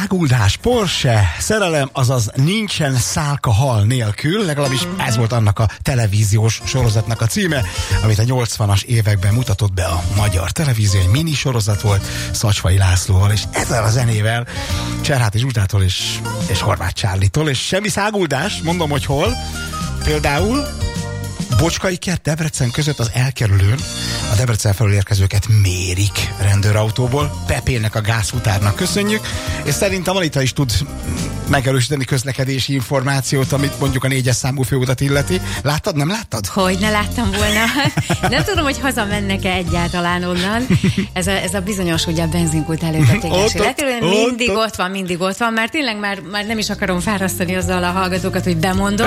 száguldás, Porsche, szerelem, azaz nincsen szálka hal nélkül, legalábbis ez volt annak a televíziós sorozatnak a címe, amit a 80-as években mutatott be a magyar televízió, egy mini sorozat volt Szacsvai Lászlóval, és ezzel a zenével Cserháti Zsuzsától és Horváth Csárlitól, és semmi száguldás, mondom, hogy hol, például Bocskai kert Debrecen között az elkerülőn a Debrecen felől érkezőket mérik rendőrautóból. Pepének, a gázfutárnak köszönjük, és szerintem Anita is tud megerősíteni közlekedési információt, amit mondjuk a 4-es számú főutat illeti. Láttad, nem láttad? Hogy ne láttam volna. Nem tudom, hogy hazamennek-e egyáltalán onnan. Ez a bizonyos, ugye a benzinkút előtt a Tékesi Letérőn. Mindig ott van, mert tényleg már nem is akarom fárasztani azzal a hallgatókat, hogy bemondom,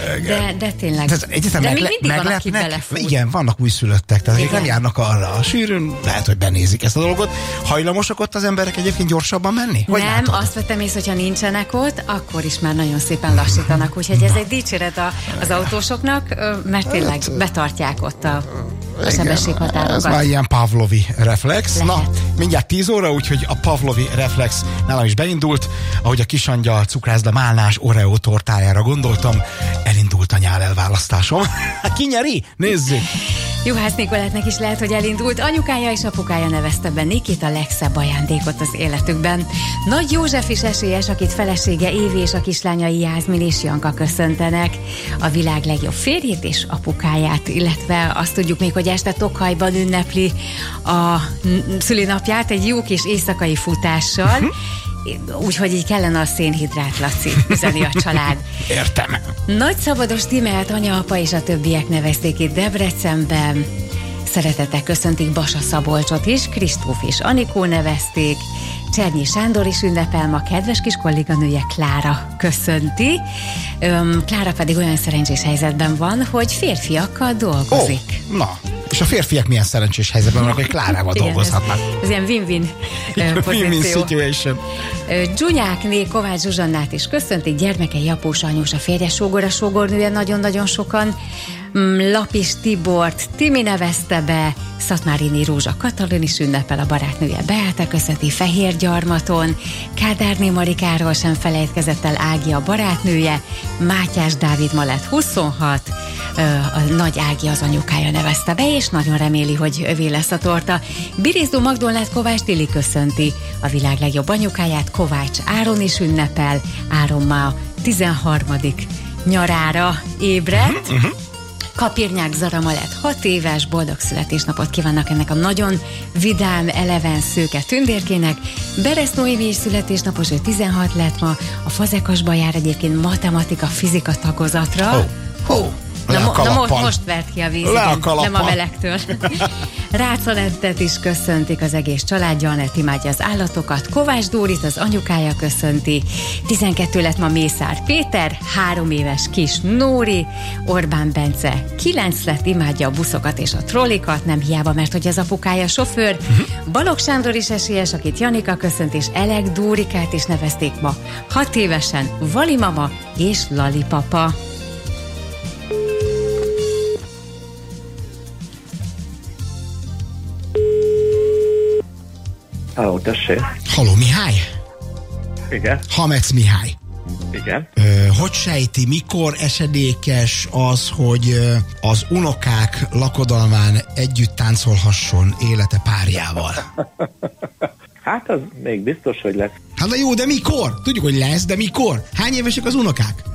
de tényleg. De még mindig van, aki belefut. Igen, vannak újszülöttek, tehát nem járnak arra. Sűrűn lehet, hogy benézik ezt a dolgot. Hajlamosak ott az emberek egyébként gyorsabban menni? Vagy nem, látod? Azt vettem észre, hogyha nincsenek ott, akkor is már nagyon szépen lassítanak. Úgyhogy ez egy dicséret az autósoknak, mert tényleg betartják ott a sebességhatárokat. Ez már ilyen pavlovi reflex. Lehet. Na, mindjárt 10 óra, úgyhogy a pavlovi reflex nálam is beindult. Ahogy a Kisangyal cukrászda málnás Oreo tortájára gondoltam, elindult a nyál elválasztásom. Ki nyeri? Nézzük! Juhász Nikolátnak is lehet, hogy elindult. Anyukája és apukája nevezte be Nikit, a legszebb ajándékot az életükben. Nagy József is esélyes, akit felesége Évi és a kislányai Jászmin és Janka köszöntenek. A világ legjobb férjét és apukáját, illetve azt tudjuk még, hogy este Tokhajban ünnepli a szülinapját egy jó kis éjszakai futással. Úgyhogy így kellene a szénhidrát, Laci, üzeni a család. Értem. Nagyszabados Tímeát anya, apa és a többiek nevezték itt Debrecenben. Szeretettel köszöntik Basa Szabolcsot is, Kristóf és Anikó nevezték. Csernyi Sándor is ünnepel, ma kedves kis kolléganője Klára köszönti. Klára pedig olyan szerencsés helyzetben van, hogy férfiakkal dolgozik. Na, és a férfiak milyen szerencsés helyzetben vannak, hogy Klárával dolgozhatnak. Ez ilyen win-win win-win situation. Dzsunyákné Kovács Zsuzsannát is köszöntik, gyermekei Após Anyós, a férje, sógora, sógornője, nagyon-nagyon sokan. Lapis Tibort Timi nevezte be, Szatmárini Rózsa Katalin is ünnepel, a barátnője Beáta köszönti Fehérgyarmaton, Kádárné Marikáról sem felejtkezett el Ági, a barátnője, Mátyás Dávid ma lett 26, a nagy Ági az anyukája nevezte be, és nagyon reméli, hogy övé lesz a torta. Birizdó Magdolnát Kovács Tili köszönti, a világ legjobb anyukáját, Kovács Áron is ünnepel, Áron ma 13. nyarára ébredt. Kapirnyák Zara lett 6 éves, boldog születésnapot kívánnak ennek a nagyon vidám, eleven, szőke tündérkének. Beresz Noémi is születésnapos, ő 16 lett ma, a Fazekasban jár egyébként matematika, fizika tagozatra. Most vert ki a víz, nem a melegtől. Rácz Anettet is köszöntik, az egész családja, Anett imádja az állatokat, Kovács Dórit az anyukája köszönti, 12 lett ma Mészár Péter, 3 éves kis Nóri, Orbán Bence 9 lett, imádja a buszokat és a trollikat, nem hiába, mert hogy az apukája sofőr. Balogh Sándor is esélyes, akit Janika köszönt, és Elek Dórikát is nevezték ma 6 évesen, Vali mama és Lali papa. Halló, tessék. Halló, Mihály? Igen. Hamec Mihály. Igen. Hogy sejti, mikor esedékes az, hogy az unokák lakodalmán együtt táncolhasson élete párjával? Hát az még biztos, hogy lesz. Hát na jó, de mikor? Tudjuk, hogy lesz, de mikor? Hány évesek az unokák?